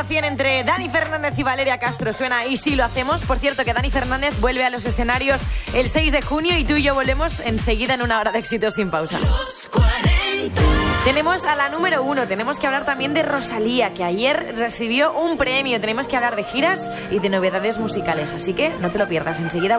colaboración entre Dani Fernández y Valeria Castro suena Y si lo hacemos. Por cierto, que Dani Fernández vuelve a los escenarios el 6 de junio y tú y yo volvemos enseguida en una hora de éxitos sin pausa. Los 40. Tenemos a la número 1, tenemos que hablar también de Rosalía, que ayer recibió un premio. Tenemos que hablar de giras y de novedades musicales, así que no te lo pierdas enseguida.